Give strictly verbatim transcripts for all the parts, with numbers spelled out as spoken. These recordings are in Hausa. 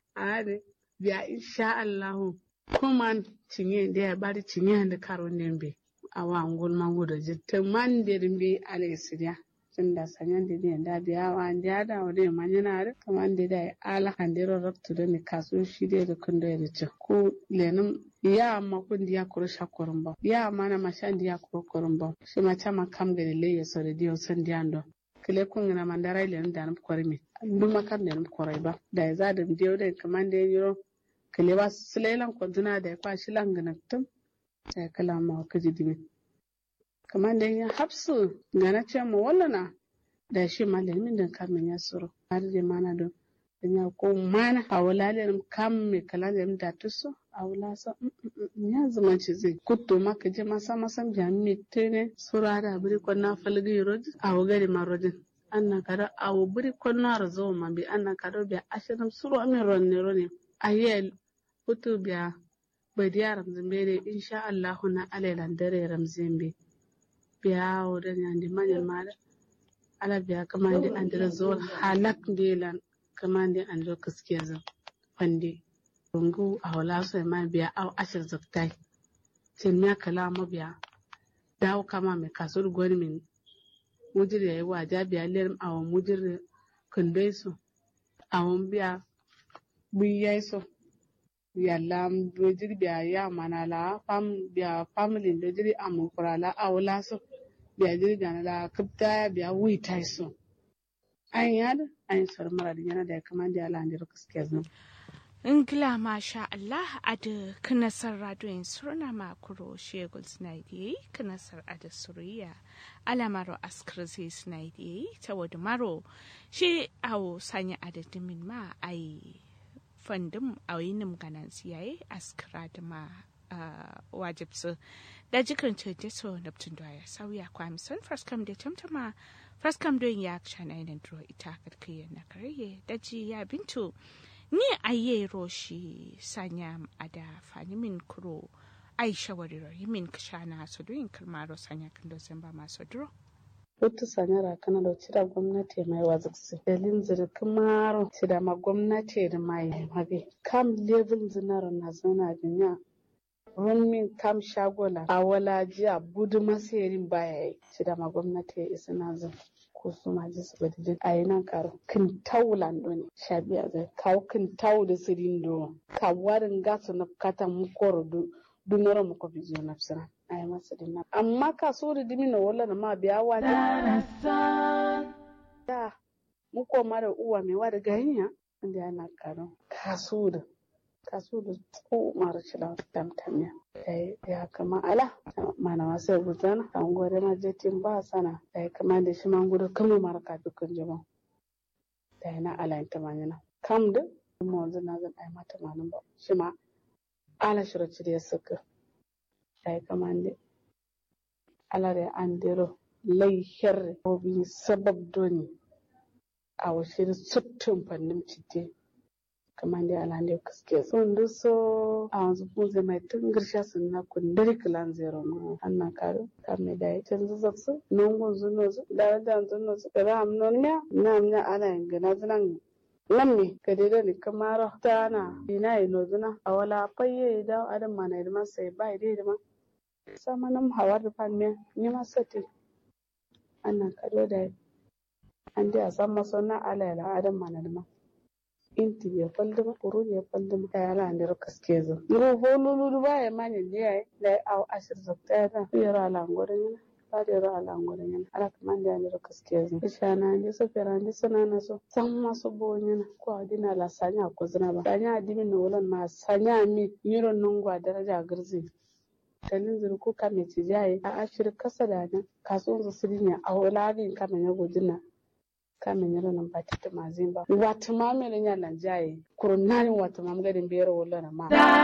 ade biya insha Allah kuma cinye da ya bari cinye da karon nembe awa ngol mangudo jitte mande rimbe alesidia tunda sanyan de de da biya wa anda da wode manyana kamande da ala handiro rabtu da ni kaso shide da kundo ya ce ko lenum ya amma kun diya kuro shakorin ba ya mana mashan diya kuro korin ba shi ma chama kam gari le ya sore diyo san diya ndo kile kun na mandara ile da nan korimi duma kan da nan korai ba da za da diyo da kamande yiro kile ba sulelan ko duna da kwa shi langanan tum sai kala ma kaji dibi kamande ya hafsu gana ce mu wallana da shi malamin da kamin ya suru har da mana do nya ko mana awala le kam me kala da da tuso awla sa ya zama ci zai kutto maka je masa masan jami tene sura da buri ko na falgi rod aw gari marodin anna kada aw buri ko na razo ma bi anna kada bi ashirin suru amin ronne ronne ayel kutu biya badiya ramzimbe de insha Allah na alailan dare ramzimbe biya wurin yandi manyan mara ala biya kamande andira zo halak delan kamande andiro kaskiya zan fande rungu a wala sai ma biya au ashir zaktai tin ya kala ma biya dawo kama mai kasur gwani min mujir yayi waja biya ler awon mujir kundai su awon biya buyai su yalla mujir biya ya manala fam biya family da jiri amun kurala awla su biya jiri gana la kapta biya witai su an yada an sar mara da yana da kamande ala andiro kaskiya zan Ingila masha Allah ada kinasar radioin surna makuro shegul snaidi kinasar ada suriya alamaro askrzi snaidi tawad maro shi awo sanya ada dimin ma ai fandum awinim ganan siyaye askra da ma wajibsu da jikin ce so naptun doya sauya kwamison first come da tamtama first come doing ya chana ina dro ita kadkiye na kariye daji ya bintu ni aye roshi sanya ada fani min kuro aisha wariro yimin kashana so doin kalmaro sanya kan dosen ba maso dro Wata sanyara kana da cira gwamnati mai waziksi dalin zirkin maro cira ma gwamnati da mai mabe kam level zinar na zana dunya rumin kam shagola a wala jiya budu maserin baya yi cira ma gwamnati ya isa na zan ko su ma ji su bada a yi nan karo kin taulan ne shabiya zai kawo kin tau da sirin do ka warin gasu na kata mukoro du dunoro mu ko bijo na fsira ai masa dinna amma ka so da dimi na wala na ma biya wa da mu ko mara uwa mai wa da ganiya inda yana karo ka so da ka so da ko mara shila tamtamiya dai ya kama ala mana wasa gudana an gore ma jetin ba sana dai kama da shi man gudu kuma mara ka dukkan jama dai na ala ta manyana kam da mu wanzu na zan ai mata manan ba shi ma ala shiraci da suka dai kama da ala da an dero lai herre obi sabab doni a washe suttun fannin cite kamar da ala ne kaske sun duso a wanzu buze mai tun girsha sun na kundari kilan zero mu annan karo kame da ya canzu zaksu nungun zuno zu da da zuno zu da ram non ya na na ala ingana zunan nan ne ka dai da ni kamar ta na ina ino zuna a wala fayye da adam mana da sai bai dai da ma sama nan hawa da fan me ni ma sati annan kado da an da san maso na ala la adam mana da ma inti ya faldama kuru ya faldama ta yara ne kaske zo ro holulu ba ya manya ne yayi da au ashir zakta da yara langoren yana ba da yara langoren yana ala kaman da ne kaske zo ishana ne so fera ne sana na so san maso bonyana ko adina la sanya ko zina ba sanya adimi no wolan ma sanya mi yiro nungwa daraja garzi kalin zuru ko kame ci jaye a ashir kasa da nan kasuwan su sirinya a wolabi kame ya gojina kame nyalo nan ba tita mazin ba wata ma mele nya nan jaye kurunani wata ma mgadin biyar wala na ma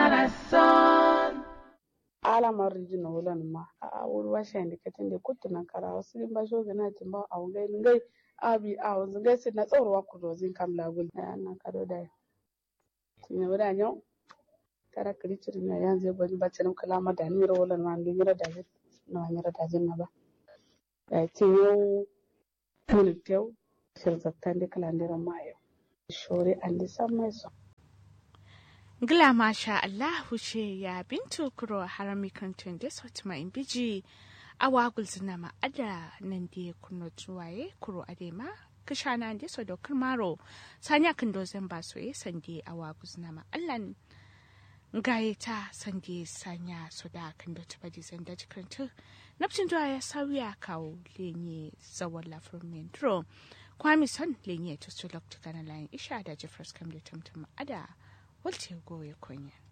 ala mariji na wala na ma a wuri washe ne katin da kutu na kara wasu din ba sho gana tin ba a ngai ngai abi a wanzu ngai sai na tsaurwa ku dozin kam lagul na nan kado da tinya wada nyo tara kiri cirin ya yanzu ba ni bacin kalama da ni ro wala na ni ra da na ni ra da na ba da tiyo mun tew shirzattan da kalandiran mayo shore an di san mai so Gila masha Allah ce ya bintu kuro harami kantun da sautima in biji awa gulzina ma ada nan da kuno tuwaye kuro adema kishana da so dokar maro sanya kan dozan ba so sande awa gulzina ma Allah gaye ta sande sanya so da kan da tuba di zanda jikantu napcin tuwa ya sauya kawo lenye zawon lafirmin dro kwami son lenye to sulok tukana layin isha da jeffers kam da tamtama ada Walce goye kunya.